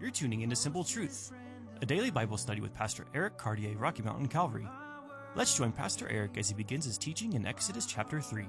You're tuning into Simple Truth, a daily Bible study with Pastor Eric Cartier, Rocky Mountain Calvary. Let's join Pastor Eric as he begins his teaching in Exodus chapter 3.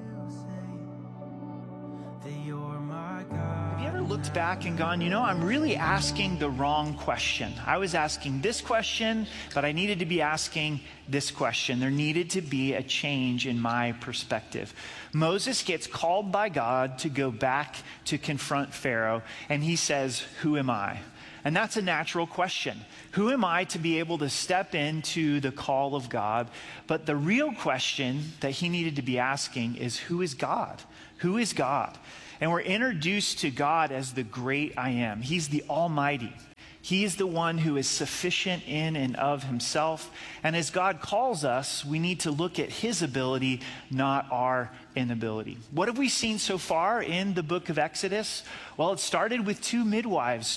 Have you ever looked back and gone, I'm really asking the wrong question? I was asking this question, but I needed to be asking this question. There needed to be a change in my perspective. Moses gets called by God to go back to confront Pharaoh, and he says, "Who am I?" And that's a natural question. Who am I to be able to step into the call of God? But the real question that he needed to be asking is, who is God? Who is God? And we're introduced to God as the great I am. He's the Almighty. He is the one who is sufficient in and of himself. And as God calls us, we need to look at his ability, not our inability. What have we seen so far in the book of Exodus? Well, it started with two midwives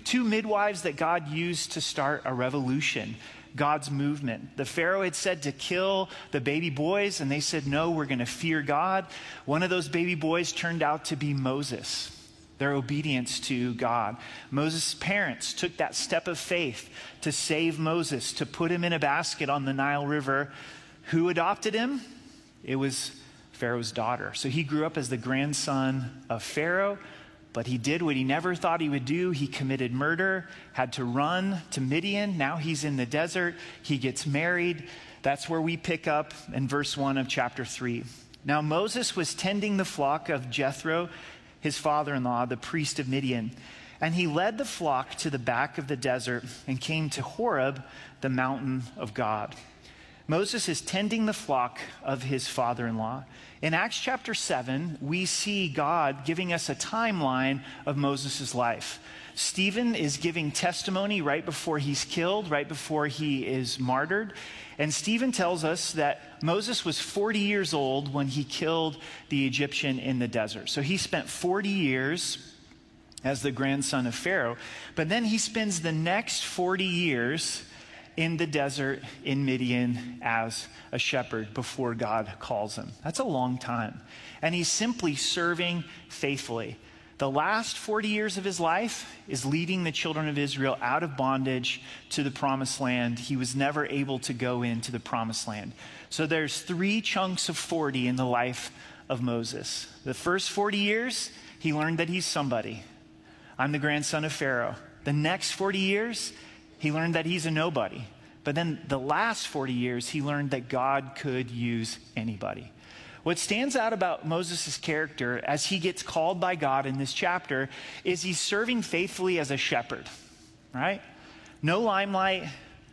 that God used to start a revolution, God's movement. The Pharaoh had said to kill the baby boys, and they said, no, we're going to fear God. One of those baby boys turned out to be Moses. Their obedience to God. Moses' parents took that step of faith to save Moses, to put him in a basket on the Nile River. Who adopted him? It was Pharaoh's daughter. So he grew up as the grandson of Pharaoh, but he did what he never thought he would do. He committed murder, had to run to Midian. Now he's in the desert. He gets married. That's where we pick up in verse 1 of chapter 3. Now Moses was tending the flock of Jethro, his father-in-law, the priest of Midian. And he led the flock to the back of the desert and came to Horeb, the mountain of God. Moses is tending the flock of his father-in-law. In Acts chapter 7, we see God giving us a timeline of Moses' life. Stephen is giving testimony right before he's killed, right before he is martyred. And Stephen tells us that Moses was 40 years old when he killed the Egyptian in the desert. So he spent 40 years as the grandson of Pharaoh. But then he spends the next 40 years in the desert in Midian as a shepherd before God calls him. That's a long time. And he's simply serving faithfully. The last 40 years of his life is leading the children of Israel out of bondage to the promised land. He was never able to go into the promised land. So there's 3 chunks of 40 in the life of Moses. The first 40 years, he learned that he's somebody. I'm the grandson of Pharaoh. The next 40 years, he learned that he's a nobody. But then the last 40 years, he learned that God could use anybody. What stands out about Moses' character as he gets called by God in this chapter is he's serving faithfully as a shepherd, right? No limelight,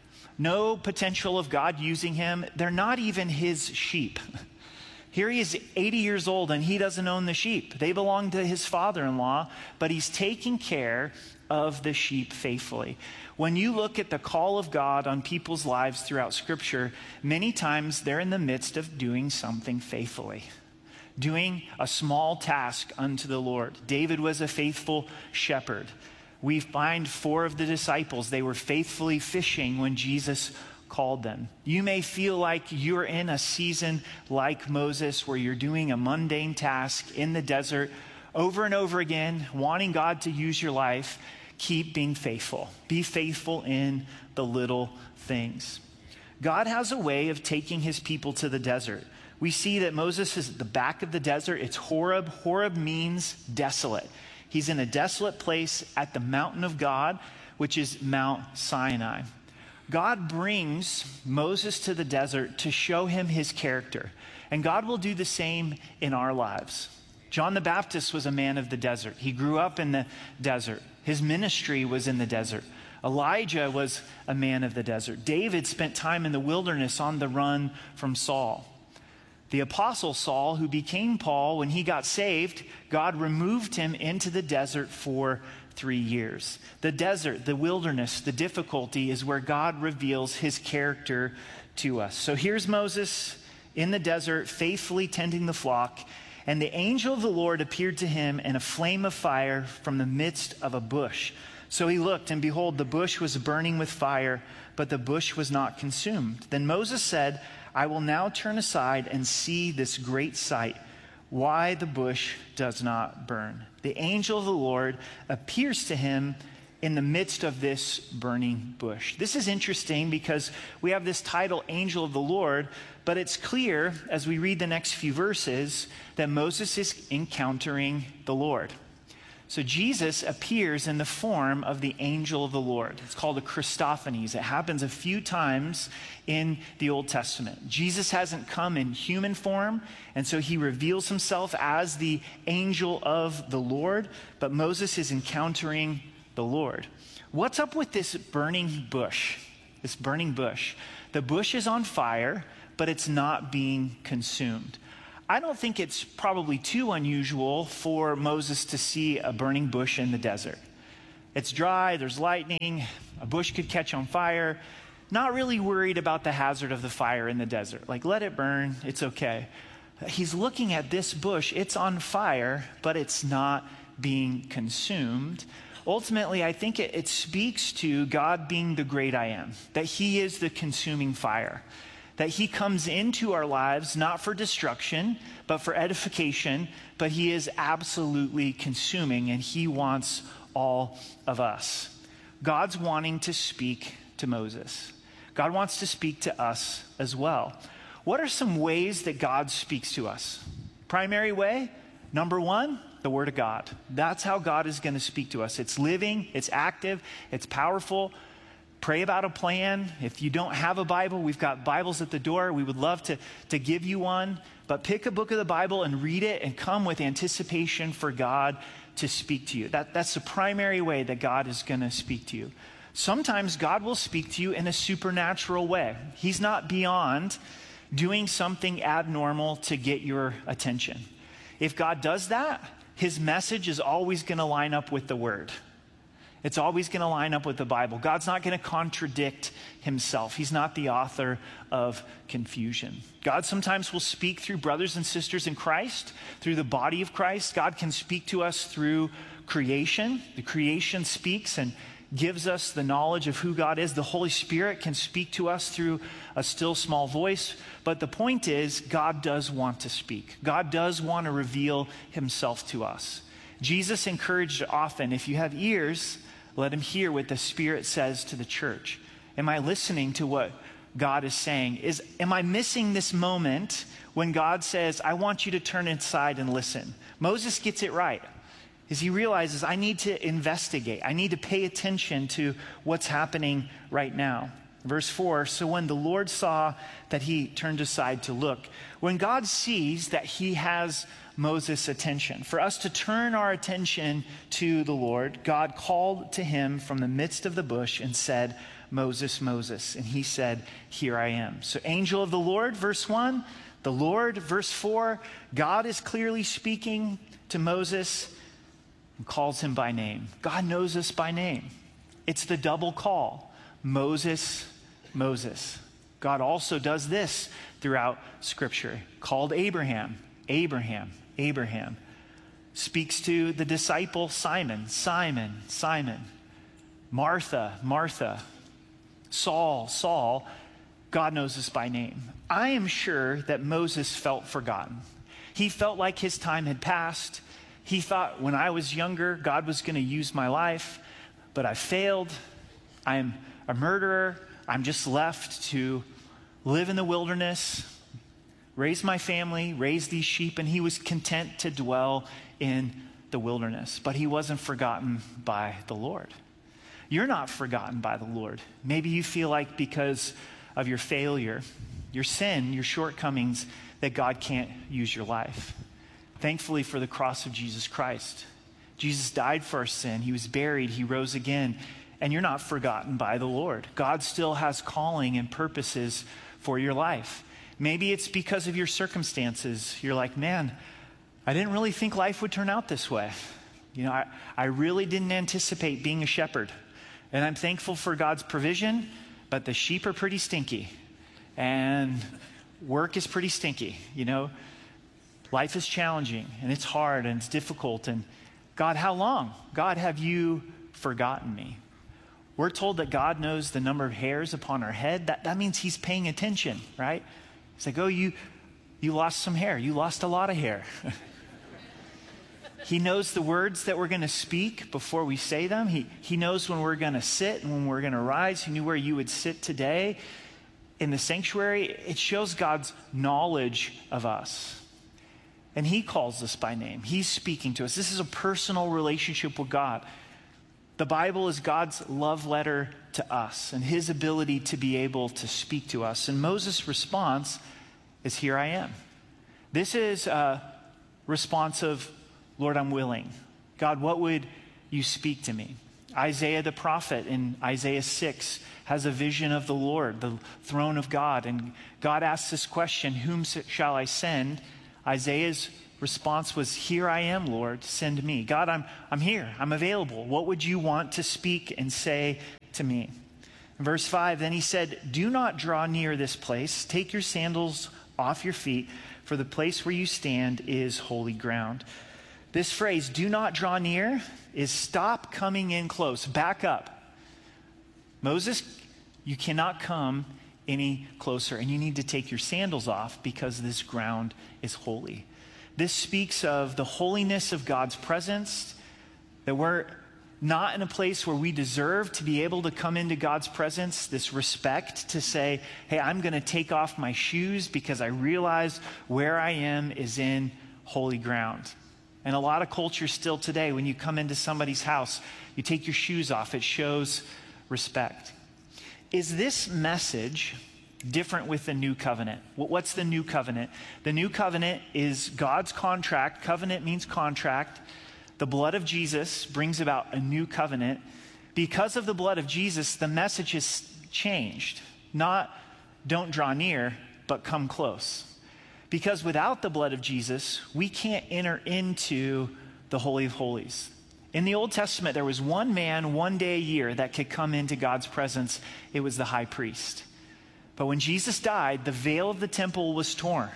no potential of God using him. They're not even his sheep. Here he is 80 years old and he doesn't own the sheep. They belong to his father-in-law, but he's taking care of the sheep faithfully. When you look at the call of God on people's lives throughout Scripture, many times they're in the midst of doing something faithfully, doing a small task unto the Lord. David was a faithful shepherd. We find 4 of the disciples, they were faithfully fishing when Jesus called them. You may feel like you're in a season like Moses where you're doing a mundane task in the desert over and over again, wanting God to use your life. Keep being faithful. Be faithful in the little things. God has a way of taking his people to the desert. We see that Moses is at the back of the desert. It's Horeb. Horeb means desolate. He's in a desolate place at the mountain of God, which is Mount Sinai. God brings Moses to the desert to show him his character. And God will do the same in our lives. John the Baptist was a man of the desert. He grew up in the desert. His ministry was in the desert. Elijah was a man of the desert. David spent time in the wilderness on the run from Saul. The apostle Saul, who became Paul when he got saved, God removed him into the desert for 3 years. The desert, the wilderness, the difficulty is where God reveals his character to us. So here's Moses in the desert, faithfully tending the flock. And the angel of the Lord appeared to him in a flame of fire from the midst of a bush. So he looked, and behold, the bush was burning with fire, but the bush was not consumed. Then Moses said, I will now turn aside and see this great sight, why the bush does not burn. The angel of the Lord appears to him in the midst of this burning bush. This is interesting because we have this title, Angel of the Lord, but it's clear as we read the next few verses that Moses is encountering the Lord. So Jesus appears in the form of the angel of the Lord. It's called a Christophanies. It happens a few times in the Old Testament. Jesus hasn't come in human form, and so he reveals himself as the angel of the Lord, but Moses is encountering the Lord. What's up with this burning bush? This burning bush. The bush is on fire, but it's not being consumed. I don't think it's probably too unusual for Moses to see a burning bush in the desert. It's dry, there's lightning, a bush could catch on fire. Not really worried about the hazard of the fire in the desert. Like, let it burn, it's okay. He's looking at this bush, it's on fire, but it's not being consumed. Ultimately, I think it speaks to God being the great I am, that he is the consuming fire. That he comes into our lives not for destruction, but for edification, but he is absolutely consuming and he wants all of us. God's wanting to speak to Moses. God wants to speak to us as well. What are some ways that God speaks to us? Primary way, number one, the Word of God. That's how God is going to speak to us. It's living, it's active, it's powerful. Pray about a plan. If you don't have a Bible, we've got Bibles at the door. We would love to give you one. But pick a book of the Bible and read it and come with anticipation for God to speak to you. That's the primary way that God is going to speak to you. Sometimes God will speak to you in a supernatural way. He's not beyond doing something abnormal to get your attention. If God does that, his message is always going to line up with the Word. It's always going to line up with the Bible. God's not going to contradict himself. He's not the author of confusion. God sometimes will speak through brothers and sisters in Christ, through the body of Christ. God can speak to us through creation. The creation speaks and gives us the knowledge of who God is. The Holy Spirit can speak to us through a still small voice. But the point is, God does want to speak. God does want to reveal himself to us. Jesus encouraged often, if you have ears, let him hear what the Spirit says to the church. Am I listening to what God is saying? Am I missing this moment when God says, I want you to turn inside and listen? Moses gets it right. As he realizes, I need to investigate. I need to pay attention to what's happening right now. Verse 4, so when the Lord saw that he turned aside to look, when God sees that he has Moses' attention, for us to turn our attention to the Lord, God called to him from the midst of the bush and said, Moses, Moses. And he said, here I am. So angel of the Lord, verse 1, the Lord, verse 4, God is clearly speaking to Moses and calls him by name. God knows us by name. It's the double call. Moses, Moses. God also does this throughout Scripture. Called Abraham, Abraham, Abraham. Speaks to the disciple Simon, Simon, Simon. Martha, Martha. Saul, Saul. God knows us by name. I am sure that Moses felt forgotten. He felt like his time had passed. He thought when I was younger, God was going to use my life, but I failed. I'm a murderer. I'm just left to live in the wilderness, raise my family, raise these sheep, and he was content to dwell in the wilderness. But he wasn't forgotten by the Lord. You're not forgotten by the Lord. Maybe you feel like because of your failure, your sin, your shortcomings, that God can't use your life. Thankfully for the cross of Jesus Christ. Jesus died for our sin. He was buried. He rose again. And you're not forgotten by the Lord. God still has calling and purposes for your life. Maybe it's because of your circumstances. You're like, man, I didn't really think life would turn out this way. You know, I really didn't anticipate being a shepherd. And I'm thankful for God's provision, but the sheep are pretty stinky. And work is pretty stinky, you know. Life is challenging, and it's hard, and it's difficult. And God, how long? God, have you forgotten me? We're told that God knows the number of hairs upon our head. That means he's paying attention, right? He's like, oh, you lost some hair. You lost a lot of hair. He knows the words that we're going to speak before we say them. He knows when we're going to sit and when we're going to rise. He knew where you would sit today in the sanctuary. It shows God's knowledge of us. And he calls us by name. He's speaking to us. This is a personal relationship with God. The Bible is God's love letter to us and his ability to be able to speak to us. And Moses' response is, here I am. This is a response of, Lord, I'm willing. God, what would you speak to me? Isaiah the prophet in Isaiah 6 has a vision of the Lord, the throne of God. And God asks this question, whom shall I send? Isaiah's response was, here I am, Lord, send me. God, I'm here. I'm available. What would you want to speak and say to me? In verse 5, then he said, do not draw near this place. Take your sandals off your feet, for the place where you stand is holy ground. This phrase, do not draw near, is stop coming in close. Back up. Moses, you cannot come any closer, and you need to take your sandals off because this ground is holy. This speaks of the holiness of God's presence, that we're not in a place where we deserve to be able to come into God's presence, this respect to say, hey, I'm going to take off my shoes because I realize where I am is in holy ground. And a lot of cultures still today, when you come into somebody's house, you take your shoes off. It shows respect. Is this message different with the new covenant? What's the new covenant? The new covenant is God's contract. Covenant means contract. The blood of Jesus brings about a new covenant. Because of the blood of Jesus, the message has changed. Not don't draw near, but come close. Because without the blood of Jesus, we can't enter into the Holy of Holies. In the Old Testament, there was one man, one day a year that could come into God's presence. It was the high priest. But when Jesus died, the veil of the temple was torn.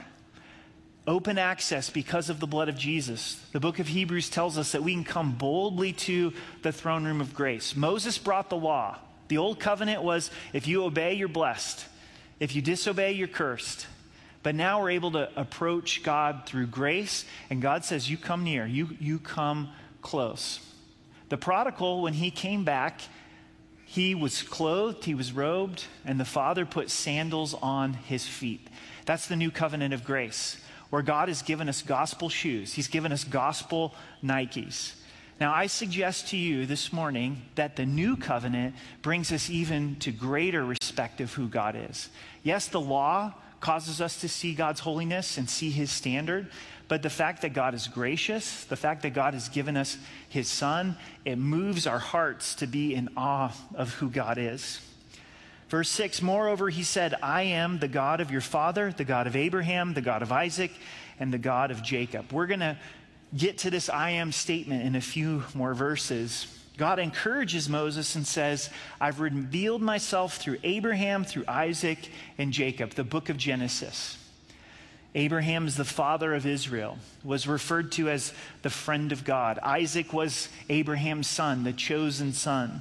Open access because of the blood of Jesus. The book of Hebrews tells us that we can come boldly to the throne room of grace. Moses brought the law. The old covenant was, if you obey, you're blessed. If you disobey, you're cursed. But now we're able to approach God through grace, and God says, you come near, you come close. The prodigal, when he came back, he was clothed, he was robed, and the Father put sandals on his feet. That's the new covenant of grace, where God has given us gospel shoes. He's given us gospel Nikes. Now, I suggest to you this morning that the new covenant brings us even to greater respect of who God is. Yes, the law causes us to see God's holiness and see his standard. But the fact that God is gracious, the fact that God has given us his Son, it moves our hearts to be in awe of who God is. Verse 6, moreover, he said, I am the God of your father, the God of Abraham, the God of Isaac, and the God of Jacob. We're going to get to this I am statement in a few more verses. God encourages Moses and says, I've revealed myself through Abraham, through Isaac, and Jacob, the book of Genesis. Abraham is the father of Israel, was referred to as the friend of God. Isaac was Abraham's son, the chosen son.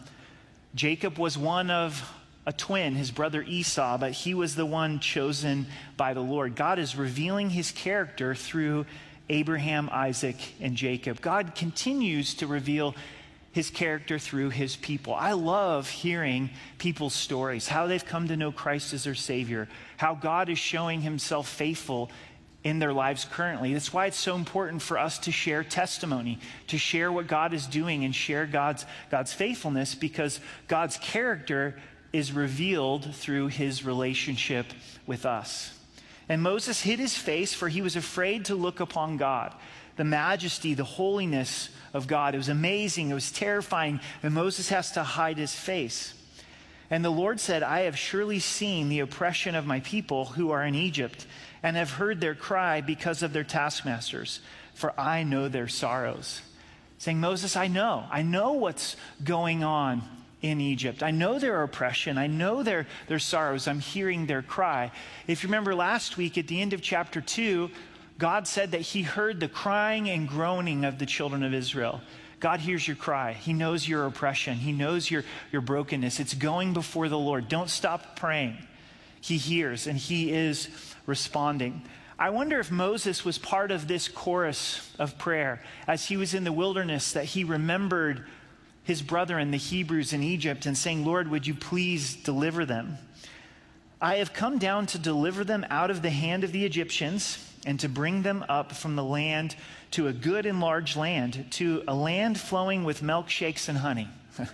Jacob was one of a twin, his brother Esau, but he was the one chosen by the Lord. God is revealing his character through Abraham, Isaac, and Jacob. God continues to reveal his character through his people. I love hearing people's stories, how they've come to know Christ as their Savior, how God is showing himself faithful in their lives currently. That's why it's so important for us to share testimony, to share what God is doing and share God's faithfulness, because God's character is revealed through his relationship with us. And Moses hid his face, for he was afraid to look upon God. The majesty, the holiness of God. It was amazing. It was terrifying. And Moses has to hide his face. And the Lord said, I have surely seen the oppression of my people who are in Egypt, and have heard their cry because of their taskmasters, for I know their sorrows. Saying, Moses, I know what's going on in Egypt. I know their oppression. I know their sorrows. I'm hearing their cry. If you remember last week at the end of chapter 2, God said that he heard the crying and groaning of the children of Israel. God hears your cry. He knows your oppression. He knows your brokenness. It's going before the Lord. Don't stop praying. He hears and he is responding. I wonder if Moses was part of this chorus of prayer as he was in the wilderness, that he remembered his brethren, the Hebrews in Egypt, and saying, Lord, would you please deliver them? I have come down to deliver them out of the hand of the Egyptians and to bring them up from the land to a good and large land, to a land flowing with milkshakes and honey.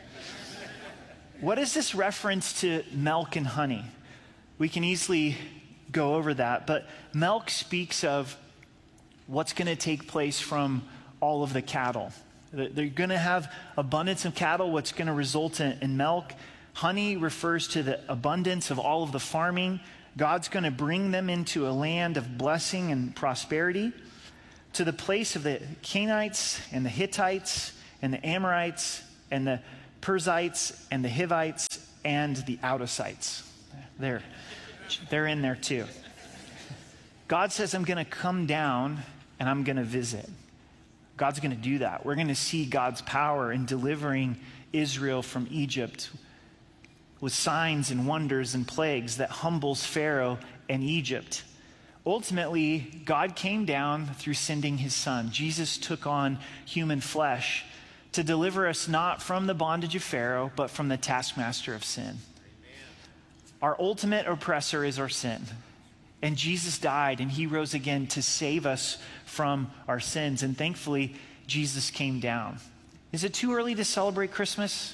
What is this reference to milk and honey? We can easily go over that, but milk speaks of what's going to take place from all of the cattle. They're going to have abundance of cattle, what's going to result in milk. Honey refers to the abundance of all of the farming. God's going to bring them into a land of blessing and prosperity, to the place of the Canaanites and the Hittites and the Amorites and the Perizzites and the Hivites and the Outsites. They're in there too. God says, I'm going to come down and I'm going to visit. God's going to do that. We're going to see God's power in delivering Israel from Egypt with signs and wonders and plagues that humbles Pharaoh and Egypt. Ultimately, God came down through sending his son. Jesus took on human flesh to deliver us not from the bondage of Pharaoh, but from the taskmaster of sin. Our ultimate oppressor is our sin. And Jesus died and he rose again to save us from our sins. And thankfully, Jesus came down. Is it too early to celebrate Christmas?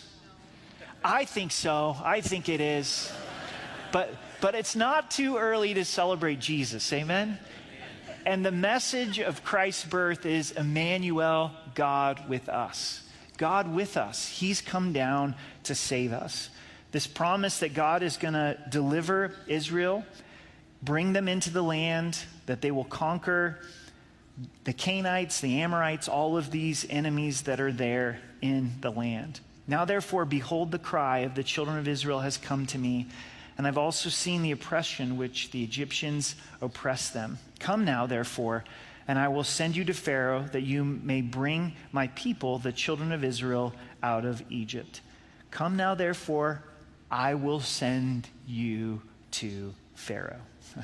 I think so. I think it is. But it's not too early to celebrate Jesus. Amen? And the message of Christ's birth is Emmanuel, God with us. God with us. He's come down to save us. This promise that God is going to deliver Israel, bring them into the land, that they will conquer the Canaanites, the Amorites, all of these enemies that are there in the land. Now, therefore, behold, the cry of the children of Israel has come to me, and I've also seen the oppression which the Egyptians oppress them. Come now, therefore, and I will send you to Pharaoh, that you may bring my people, the children of Israel, out of Egypt. Come now, therefore, I will send you to Pharaoh.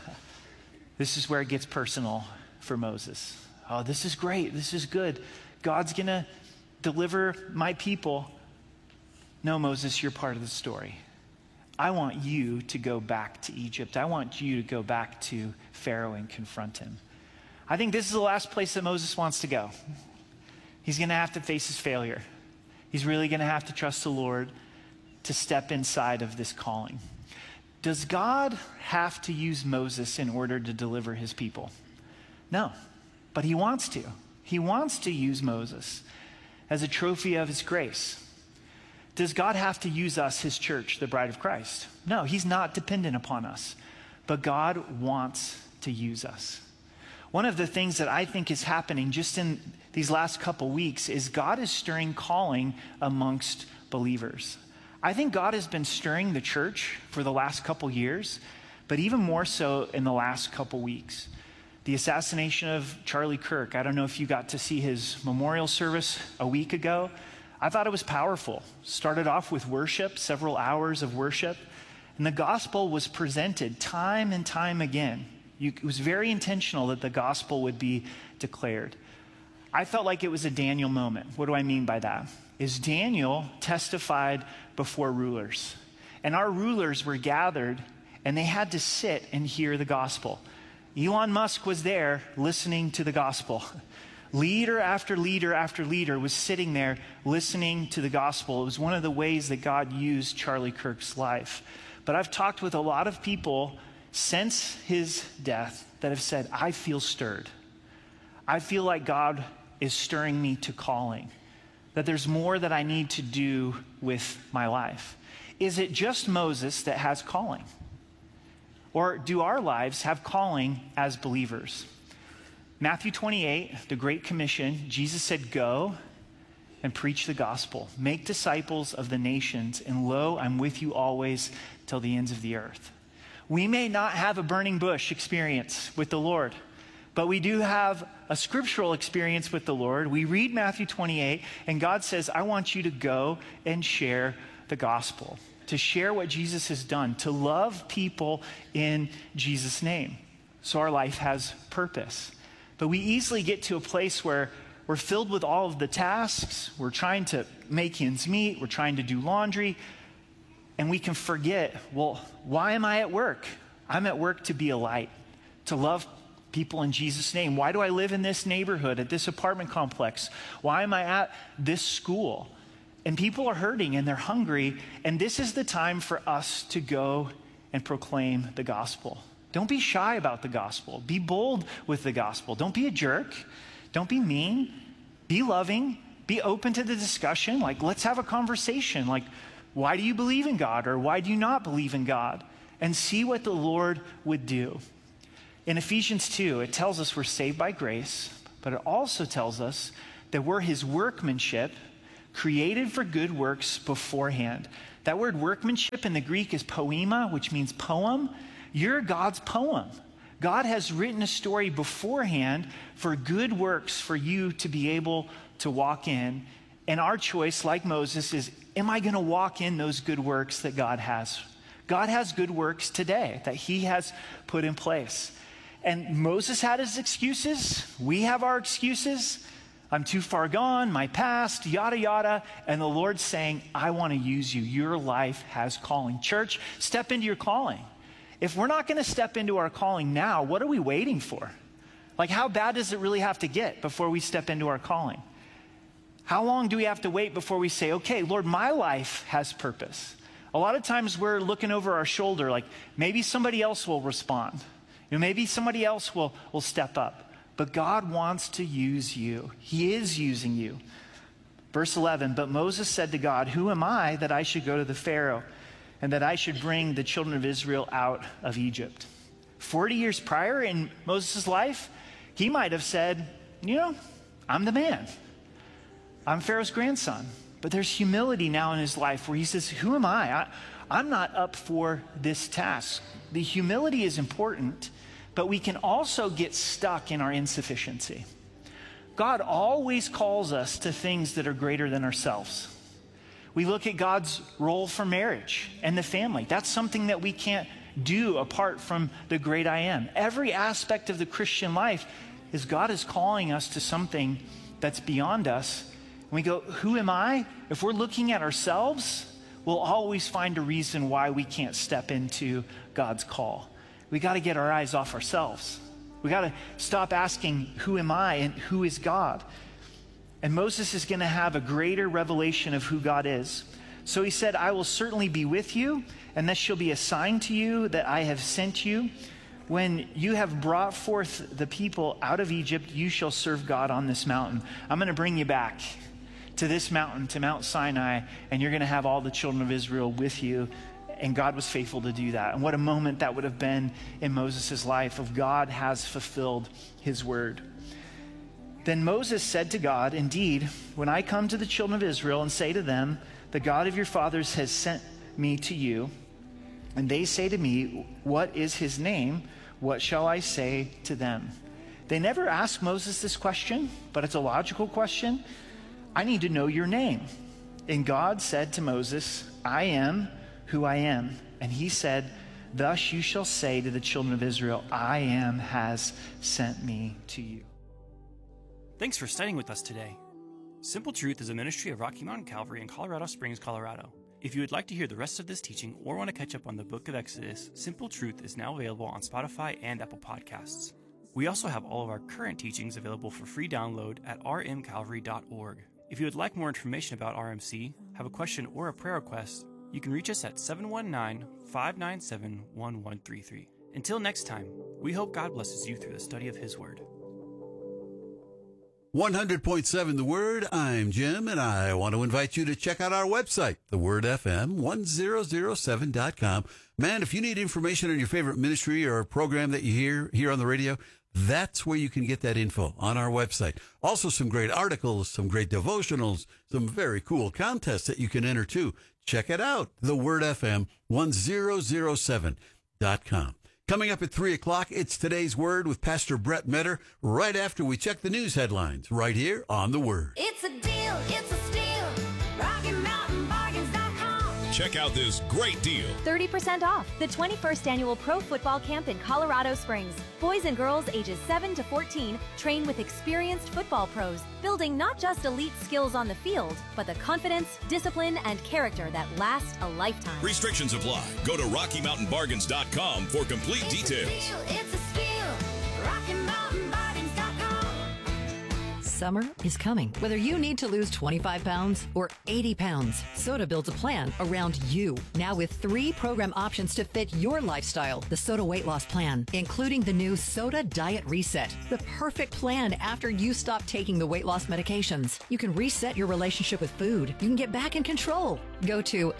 This is where it gets personal for Moses. Oh, this is great. This is good. God's going to deliver my people. No, Moses, you're part of the story. I want you to go back to Egypt. I want you to go back to Pharaoh and confront him. I think this is the last place that Moses wants to go. He's going to have to face his failure. He's really going to have to trust the Lord to step inside of this calling. Does God have to use Moses in order to deliver his people? No, but he wants to. He wants to use Moses as a trophy of his grace. Does God have to use us, his church, the bride of Christ? No, he's not dependent upon us, but God wants to use us. One of the things that I think is happening just in these last couple weeks is God is stirring calling amongst believers. I think God has been stirring the church for the last couple years, but even more so in the last couple weeks. The assassination of Charlie Kirk, I don't know if you got to see his memorial service a week ago. I thought it was powerful. Started off with worship, several hours of worship, and the gospel was presented time and time again. It was very intentional that the gospel would be declared. I felt like it was a Daniel moment. What do I mean by that? Is Daniel testified before rulers. And our rulers were gathered and they had to sit and hear the gospel. Elon Musk was there listening to the gospel. Leader after leader after leader was sitting there listening to the gospel. It was one of the ways that God used Charlie Kirk's life. But I've talked with a lot of people since his death that have said, I feel stirred. I feel like God is stirring me to calling, that there's more that I need to do with my life. Is it just Moses that has calling? Or do our lives have calling as believers? Matthew 28, the Great Commission, Jesus said, go and preach the gospel. Make disciples of the nations, and lo, I'm with you always till the ends of the earth. We may not have a burning bush experience with the Lord, but we do have a scriptural experience with the Lord. We read Matthew 28, and God says, I want you to go and share the gospel, to share what Jesus has done, to love people in Jesus' name. so our life has purpose. But we easily get to a place where we're filled with all of the tasks, we're trying to make ends meet, we're trying to do laundry, and we can forget, well, why am I at work? I'm at work to be a light, to love people in Jesus' name. Why do I live in this neighborhood, at this apartment complex? Why am I at this school? And people are hurting and they're hungry, and this is the time for us to go and proclaim the gospel. Don't be shy about the gospel. Be bold with the gospel. Don't be a jerk. Don't be mean. Be loving. Be open to the discussion. Like, let's have a conversation. Like, why do you believe in God, or why do you not believe in God? And see what the Lord would do. In Ephesians 2, it tells us we're saved by grace, but it also tells us that we're his workmanship, created for good works beforehand. That word workmanship in the Greek is poema, which means poem. You're God's poem. God has written a story beforehand for good works for you to be able to walk in. And our choice, like Moses, is, am I going to walk in those good works that God has? God has good works today that he has put in place. And Moses had his excuses. We have our excuses. I'm too far gone, my past, yada, yada. And the Lord's saying, I want to use you. Your life has calling. Church, step into your calling. If we're not going to step into our calling now, what are we waiting for? Like, how bad does it really have to get before we step into our calling? How long do we have to wait before we say, okay, Lord, my life has purpose? A lot of times we're looking over our shoulder, like maybe somebody else will respond. Maybe somebody else will step up. But God wants to use you. He is using you. Verse 11, but Moses said to God, who am I that I should go to the Pharaoh and that I should bring the children of Israel out of Egypt? 40 years prior in Moses' life, he might have said, I'm the man. I'm Pharaoh's grandson. But there's humility now in his life where he says, who am I? I'm not up for this task. The humility is important, but we can also get stuck in our insufficiency. God always calls us to things that are greater than ourselves. We look at God's role for marriage and the family. That's something that we can't do apart from the great I am. Every aspect of the Christian life is God is calling us to something that's beyond us. And we go, who am I? If we're looking at ourselves, we'll always find a reason why we can't step into God's call. We got to get our eyes off ourselves. We got to stop asking, who am I and who is God? And Moses is going to have a greater revelation of who God is. So he said, I will certainly be with you, and this shall be a sign to you that I have sent you. When you have brought forth the people out of Egypt, you shall serve God on this mountain. I'm going to bring you back to this mountain, to Mount Sinai, and you're going to have all the children of Israel with you. And God was faithful to do that. And what a moment that would have been in Moses' life of God has fulfilled his word. Then Moses said to God, indeed, when I come to the children of Israel and say to them, the God of your fathers has sent me to you, and they say to me, what is his name? What shall I say to them? They never asked Moses this question, but it's a logical question. I need to know your name. And God said to Moses, I am who I am. And he said, thus you shall say to the children of Israel, I am has sent me to you. Thanks for studying with us today. Simple Truth is a ministry of Rocky Mountain Calvary in Colorado Springs, Colorado. If you would like to hear the rest of this teaching or want to catch up on the book of Exodus, Simple Truth is now available on Spotify and Apple Podcasts. We also have all of our current teachings available for free download at rmcalvary.org. If you would like more information about RMC, have a question or a prayer request, you can reach us at 719-597-1133. Until next time, we hope God blesses you through the study of His Word. 100.7 The Word, I'm Jim, and I want to invite you to check out our website, thewordfm1007.com. Man, if you need information on your favorite ministry or program that you hear here on the radio, that's where you can get that info, on our website. Also, some great articles, some great devotionals, some very cool contests that you can enter too. Check it out, thewordfm1007.com. Coming up at 3 o'clock, it's Today's Word with Pastor Brett Metter, right after we check the news headlines, right here on The Word. It's a deal, it's a steal, RockyMountainBargains.com. Check out this great deal. 30% off the 21st annual Pro Football Camp in Colorado Springs. Boys and girls ages 7 to 14 train with experienced football pros, building not just elite skills on the field, but the confidence, discipline, and character that last a lifetime. Restrictions apply. Go to RockyMountainBargains.com for complete details. It's a steal. RockyMountainBargains.com. Summer is coming. Whether you need to lose 25 pounds or 80 pounds, Soda builds a plan around you. Now with 3 program options to fit your lifestyle. The Soda Weight Loss Plan, including the new Soda Diet Reset. The perfect plan after you stop taking the weight loss medications. You can reset your relationship with food. You can get back in control. Go to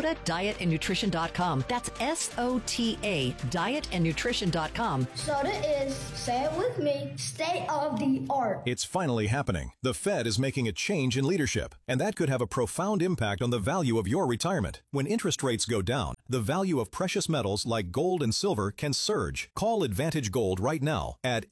SodaDietAndNutrition.com. That's SOTA, dietandnutrition.com. Soda is, say it with me, state of the art. It's finally happening. The Fed is making a change in leadership, and that could have a profound impact on the value of your retirement. When interest rates go down, the value of precious metals like gold and silver can surge. Call Advantage Gold right now at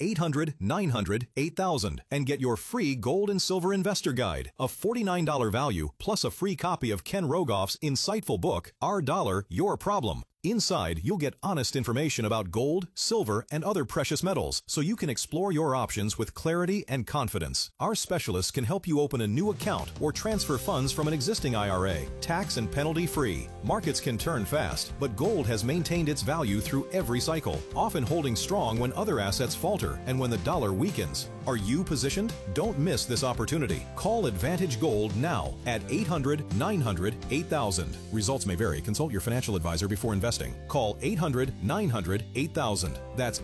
800-900-8000 and get your free gold and silver investor guide, a $49 value plus a free copy of Ken Rogoff's insightful book, Our Dollar, Your Problem. Inside, you'll get honest information about gold, silver, and other precious metals, so you can explore your options with clarity and confidence. Our specialists can help you open a new account or transfer funds from an existing IRA, tax and penalty free. Markets can turn fast, but gold has maintained its value through every cycle, often holding strong when other assets falter and when the dollar weakens. Are you positioned? Don't miss this opportunity. Call Advantage Gold now at 800-900-8000. Results may vary. Consult your financial advisor before investing. Call 800-900-8000. That's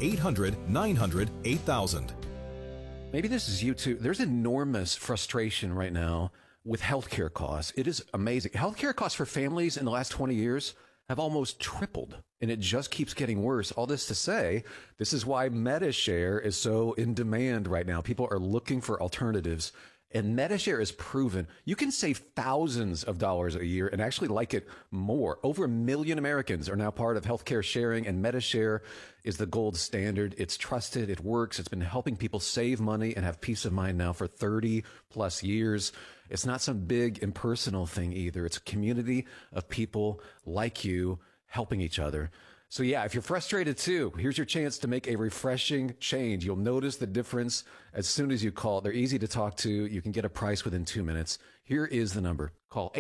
800-900-8000. Maybe this is you too. There's enormous frustration right now with healthcare costs. It is amazing. Healthcare costs for families in the last 20 years have almost tripled, and it just keeps getting worse. All this to say, this is why MediShare is so in demand right now. People are looking for alternatives, and MediShare is proven you can save thousands of dollars a year and actually like it more. Over 1 million Americans are now part of healthcare sharing, and MediShare is the gold standard. It's trusted. It works. It's been helping people save money and have peace of mind now for 30 plus years. It's not some big impersonal thing either. It's a community of people like you helping each other. So yeah, if you're frustrated too, here's your chance to make a refreshing change. You'll notice the difference as soon as you call. They're easy to talk to. You can get a price within 2 minutes. Here is the number. Call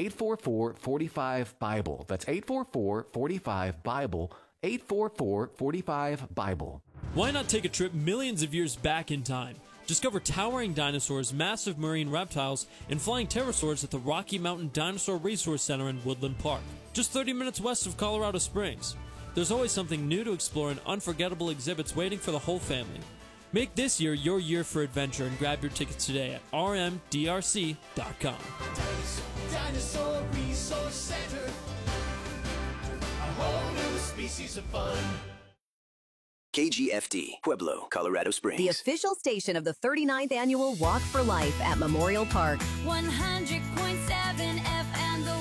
844-45-BIBLE. That's 844-45-BIBLE. 844-45-BIBLE. Why not take a trip millions of years back in time? Discover towering dinosaurs, massive marine reptiles, and flying pterosaurs at the Rocky Mountain Dinosaur Resource Center in Woodland Park, just 30 minutes west of Colorado Springs. There's always something new to explore and unforgettable exhibits waiting for the whole family. Make this year your year for adventure and grab your tickets today at rmdrc.com. Dinosaur Resource Center, a whole new species of fun. KGFD, Pueblo, Colorado Springs. The official station of the 39th Annual Walk for Life at Memorial Park. 100.7 FM The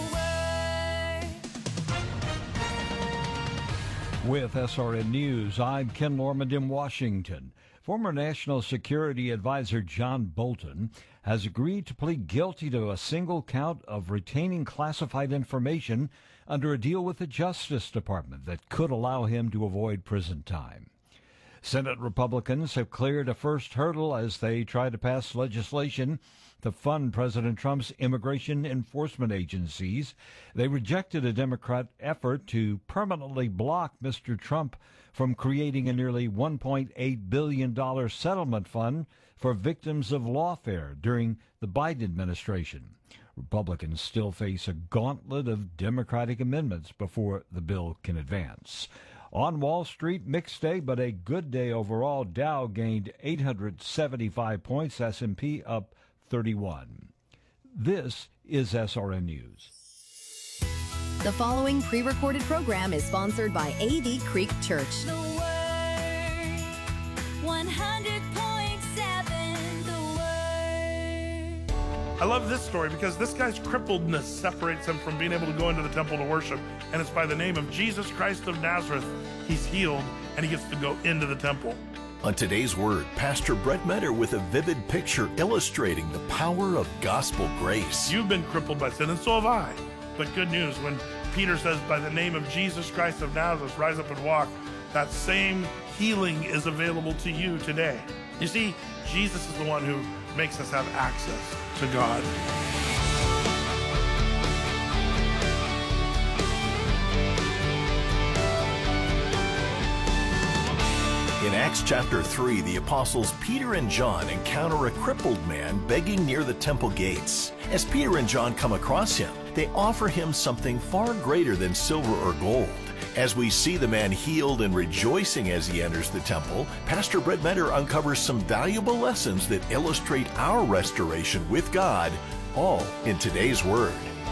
Word. With SRN News, I'm Ken Normand in Washington. Former National Security Advisor John Bolton has agreed to plead guilty to a single count of retaining classified information under a deal with the Justice Department that could allow him to avoid prison time. Senate Republicans have cleared a first hurdle as they try to pass legislation to fund President Trump's immigration enforcement agencies. They rejected a Democrat effort to permanently block Mr. Trump from creating a nearly $1.8 billion settlement fund for victims of lawfare during the Biden administration. Republicans still face a gauntlet of Democratic amendments before the bill can advance. On Wall Street, mixed day, but a good day overall. Dow gained 875 points, S&P up 31. This is SRN News. The following pre-recorded program is sponsored by AV Creek Church. The Word, 100.7 The Word. I love this story because this guy's crippledness separates him from being able to go into the temple to worship. And it's by the name of Jesus Christ of Nazareth. He's healed and he gets to go into the temple. On today's Word, Pastor Brett Metter with a vivid picture illustrating the power of gospel grace. You've been crippled by sin, and so have I. But good news, when Peter says, by the name of Jesus Christ of Nazareth, rise up and walk, that same healing is available to you today. You see, Jesus is the one who makes us have access to God. In Acts chapter 3, the apostles Peter and John encounter a crippled man begging near the temple gates. As Peter and John come across him, they offer him something far greater than silver or gold. As we see the man healed and rejoicing as he enters the temple, Pastor Brett Metter uncovers some valuable lessons that illustrate our restoration with God, all in today's Word.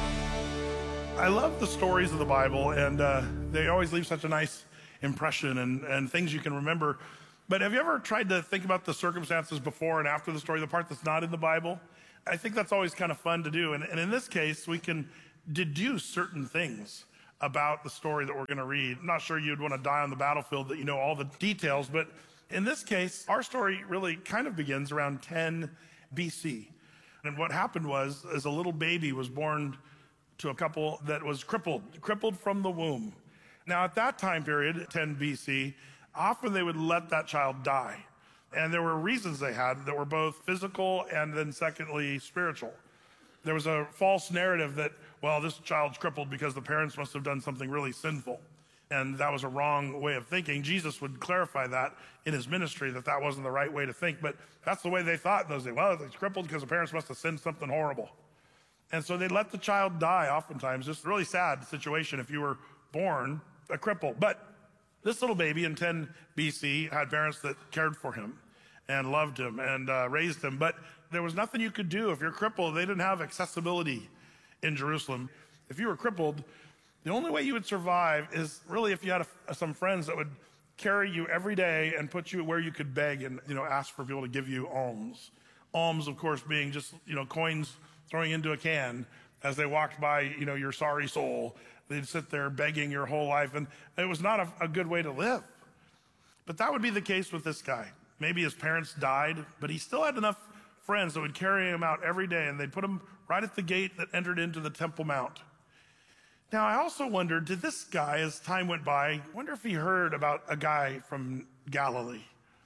I love the stories of the Bible, and they always leave such a nice impression and things you can remember. But have you ever tried to think about the circumstances before and after the story, the part that's not in the Bible? I think that's always kind of fun to do. And in this case, we can deduce certain things about the story that we're going to read. I'm not sure you'd want to die on the battlefield that you know all the details, but in this case, our story really kind of begins around 10 BC. And what happened was, as a little baby was born to a couple that was crippled from the womb. Now, at that time period, 10 BC, often they would let that child die. And there were reasons they had that were both physical and then secondly, spiritual. There was a false narrative that, well, this child's crippled because the parents must have done something really sinful. And that was a wrong way of thinking. Jesus would clarify that in his ministry, that wasn't the right way to think. But that's the way they thought in those days. Well, he's crippled because the parents must have sinned something horrible. And so they let the child die oftentimes. Just a really sad situation if you were born a cripple. But this little baby in 10 BC had parents that cared for him and loved him and raised him. But there was nothing you could do if you're crippled. They didn't have accessibility in Jerusalem. If you were crippled, the only way you would survive is really if you had some friends that would carry you every day and put you where you could beg and ask for people to give you alms. Alms, of course, being just coins throwing into a can as they walked by your sorry soul. They'd sit there begging your whole life, and it was not a good way to live. But that would be the case with this guy. Maybe his parents died, but he still had enough friends that would carry him out every day, and they'd put him right at the gate that entered into the Temple Mount. Now, I also wondered, did this guy, as time went by, wonder if he heard about a guy from Galilee,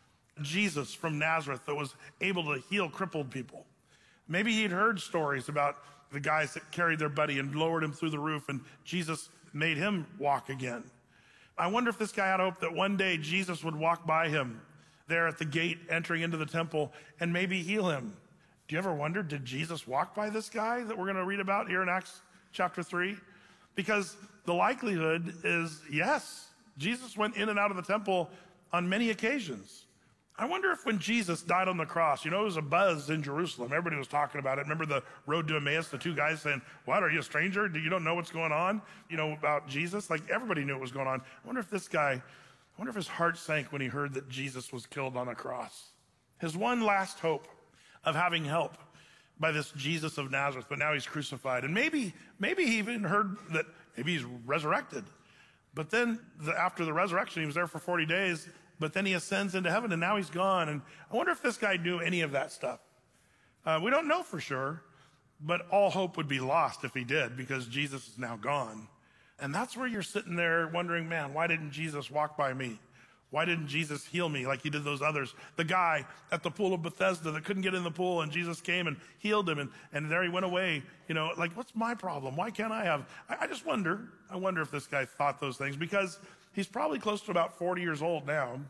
Jesus from Nazareth, that was able to heal crippled people. Maybe he'd heard stories about the guys that carried their buddy and lowered him through the roof, and Jesus made him walk again. I wonder if this guy had hope that one day Jesus would walk by him there at the gate entering into the temple and maybe heal him. Do you ever wonder, did Jesus walk by this guy that we're going to read about here in Acts chapter 3? Because the likelihood is, yes, Jesus went in and out of the temple on many occasions. I wonder if when Jesus died on the cross, it was a buzz in Jerusalem. Everybody was talking about it. Remember the road to Emmaus, the two guys saying, what, are you a stranger? You don't know what's going on, about Jesus? Like everybody knew what was going on. I wonder if his heart sank when he heard that Jesus was killed on a cross. His one last hope of having help by this Jesus of Nazareth, but now he's crucified. And maybe he even heard that maybe he's resurrected. But then after the resurrection, he was there for 40 days, but then he ascends into heaven and now he's gone. And I wonder if this guy knew any of that stuff. We don't know for sure, but all hope would be lost if he did, because Jesus is now gone. And that's where you're sitting there wondering, man, why didn't Jesus walk by me? Why didn't Jesus heal me like he did those others? The guy at the pool of Bethesda that couldn't get in the pool, and Jesus came and healed him, and there he went away. What's my problem? Why can't I have? I just wonder. I wonder if this guy thought those things, because he's probably close to about 40 years old now,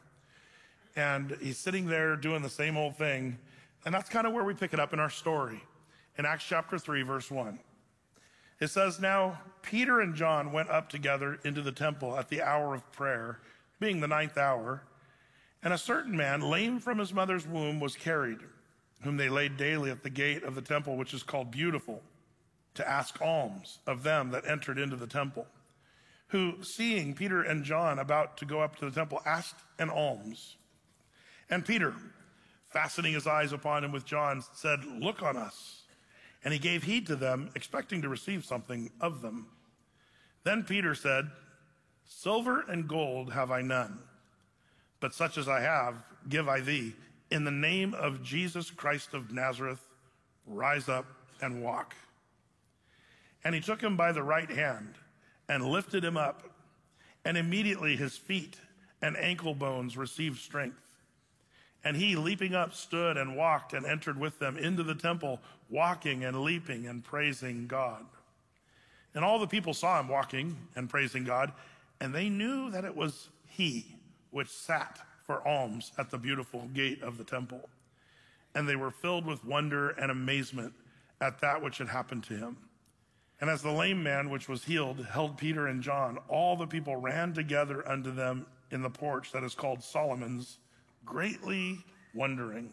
and he's sitting there doing the same old thing. And that's kind of where we pick it up in our story in Acts chapter 3, verse 1. It says, now Peter and John went up together into the temple at the hour of prayer, being the 9th hour, and a certain man, lame from his mother's womb, was carried, whom they laid daily at the gate of the temple, which is called Beautiful, to ask alms of them that entered into the temple, who, seeing Peter and John about to go up to the temple, asked an alms. And Peter, fastening his eyes upon him with John, said, look on us. And he gave heed to them, expecting to receive something of them. Then Peter said, silver and gold have I none, but such as I have give I thee. In the name of Jesus Christ of Nazareth, rise up and walk. And he took him by the right hand and lifted him up. And immediately his feet and ankle bones received strength. And he, leaping up, stood and walked and entered with them into the temple, walking and leaping and praising God. And all the people saw him walking and praising God, and they knew that it was he which sat for alms at the beautiful gate of the temple. And they were filled with wonder and amazement at that which had happened to him. And as the lame man which was healed held Peter and John, all the people ran together unto them in the porch that is called Solomon's, greatly wondering.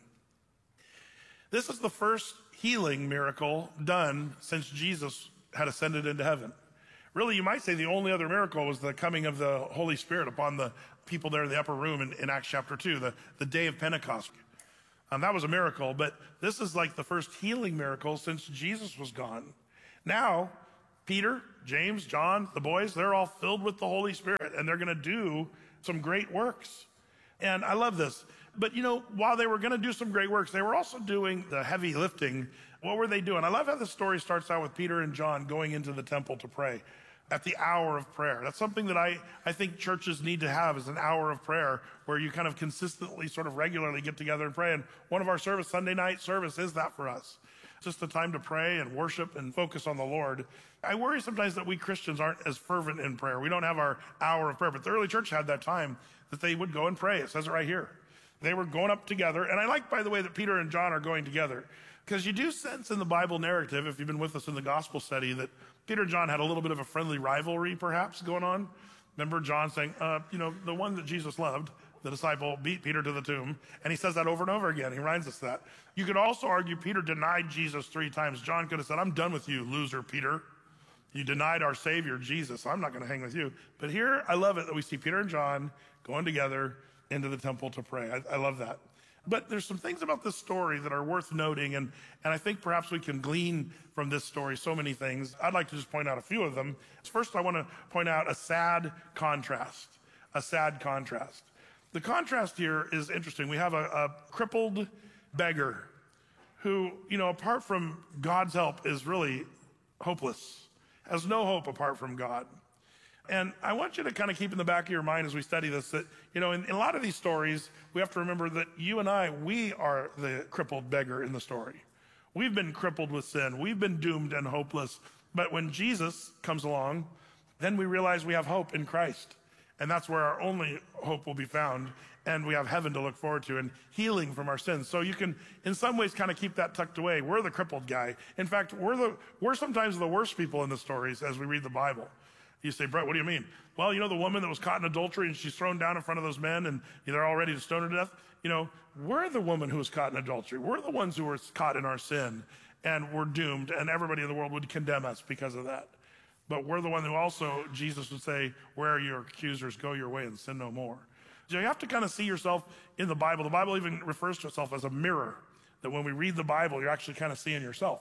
This is the first healing miracle done since Jesus had ascended into heaven. Really, you might say the only other miracle was the coming of the Holy Spirit upon the people there in the upper room in Acts chapter 2, the day of Pentecost. That was a miracle, but this is like the first healing miracle since Jesus was gone. Now, Peter, James, John, the boys, they're all filled with the Holy Spirit, and they're going to do some great works. And I love this. But, while they were going to do some great works, they were also doing the heavy lifting. What were they doing? I love how the story starts out with Peter and John going into the temple to pray at the hour of prayer. That's something that I think churches need to have, is an hour of prayer where you kind of consistently, sort of regularly get together and pray. And one of our Sunday night service is that for us. Just a time to pray and worship and focus on the Lord. I worry sometimes that we Christians aren't as fervent in prayer. We don't have our hour of prayer, but the early church had that time that they would go and pray. It says it right here. They were going up together. And I like, by the way, that Peter and John are going together, because you do sense in the Bible narrative, if you've been with us in the gospel study, that Peter and John had a little bit of a friendly rivalry perhaps going on. Remember John saying, the one that Jesus loved, the disciple, beat Peter to the tomb. And he says that over and over again. He reminds us that. You could also argue Peter denied Jesus 3 times. John could have said, I'm done with you, loser, Peter. You denied our Savior, Jesus. I'm not going to hang with you. But here, I love it that we see Peter and John going together into the temple to pray. I love that. But there's some things about this story that are worth noting, and I think perhaps we can glean from this story so many things. I'd like to just point out a few of them. First, I want to point out a sad contrast. A sad contrast. The contrast here is interesting. We have a crippled beggar who, apart from God's help, is really hopeless, has no hope apart from God. And I want you to kind of keep in the back of your mind as we study this that, in a lot of these stories, we have to remember that you and I, we are the crippled beggar in the story. We've been crippled with sin. We've been doomed and hopeless. But when Jesus comes along, then we realize we have hope in Christ. And that's where our only hope will be found. And we have heaven to look forward to and healing from our sins. So you can, in some ways, kind of keep that tucked away. We're the crippled guy. In fact, we're sometimes the worst people in the stories as we read the Bible. You say, Brett, what do you mean? Well, the woman that was caught in adultery and she's thrown down in front of those men and they're all ready to stone her to death. We're the woman who was caught in adultery. We're the ones who were caught in our sin and we're doomed, and everybody in the world would condemn us because of that. But we're the one who also, Jesus would say, where are your accusers? Go your way and sin no more. So you have to kind of see yourself in the Bible. The Bible even refers to itself as a mirror, that when we read the Bible, you're actually kind of seeing yourself.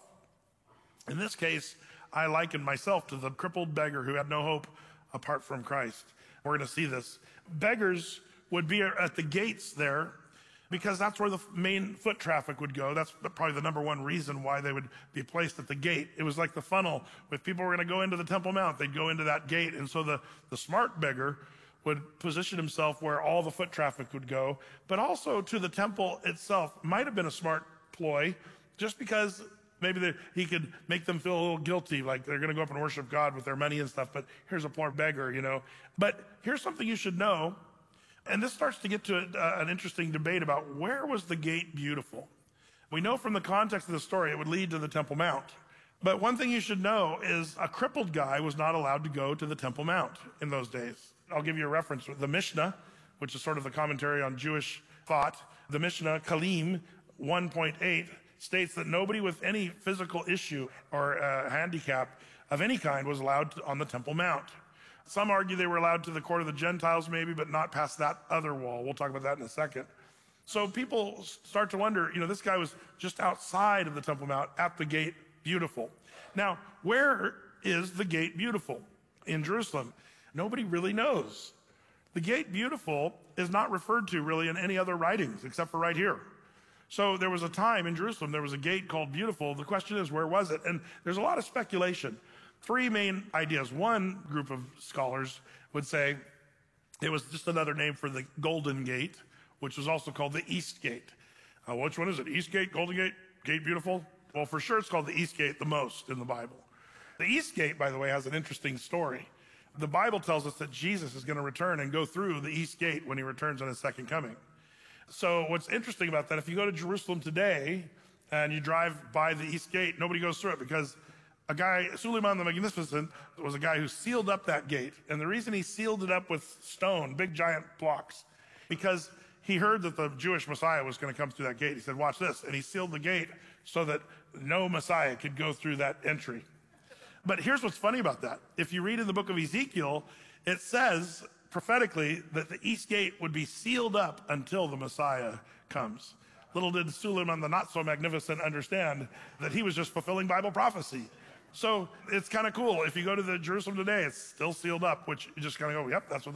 In this case, I liken myself to the crippled beggar who had no hope apart from Christ. We're going to see this. Beggars would be at the gates there because that's where the main foot traffic would go. That's probably the number one reason why they would be placed at the gate. It was like the funnel. If people were going to go into the Temple Mount, they'd go into that gate. And so the smart beggar would position himself where all the foot traffic would go. But also to the temple itself might have been a smart ploy, just because maybe he could make them feel a little guilty, like they're going to go up and worship God with their money and stuff, but here's a poor beggar, But here's something you should know, and this starts to get to an interesting debate about where was the gate beautiful. We know from the context of the story it would lead to the Temple Mount. But one thing you should know is a crippled guy was not allowed to go to the Temple Mount in those days. I'll give you a reference. The Mishnah, which is sort of the commentary on Jewish thought, the Mishnah, Kalim 1.8, states that nobody with any physical issue or handicap of any kind was allowed on the Temple Mount. Some argue they were allowed to the court of the Gentiles maybe, but not past that other wall. We'll talk about that in a second. So people start to wonder, this guy was just outside of the Temple Mount at the gate beautiful. Now, where is the gate beautiful? In Jerusalem. Nobody really knows. The gate beautiful is not referred to really in any other writings except for right here. So there was a time in Jerusalem, there was a gate called Beautiful. The question is, where was it? And there's a lot of speculation. three main ideas. One group of scholars would say it was just another name for the Golden Gate, which was also called the East Gate. Which one is it? East Gate, Golden Gate, Gate Beautiful? Well, for sure it's called the East Gate the most in the Bible. The East Gate, by the way, has an interesting story. The Bible tells us that Jesus is going to return and go through the East Gate when he returns on his second coming. So what's interesting about that, if you go to Jerusalem today and you drive by the East Gate, nobody goes through it because a guy, Suleiman the Magnificent, was a guy who sealed up that gate. And the reason he sealed it up with stone, big giant blocks, because he heard that the Jewish Messiah was going to come through that gate. He said, watch this. And he sealed the gate so that no Messiah could go through that entry. But here's what's funny about that. If you read in the book of Ezekiel, it says prophetically that the East Gate would be sealed up until the Messiah comes. Little did Suleiman the not so magnificent understand that he was just fulfilling Bible prophecy. So it's kind of cool. If you go to the Jerusalem today, it's still sealed up, which you just kind of go, yep, that's what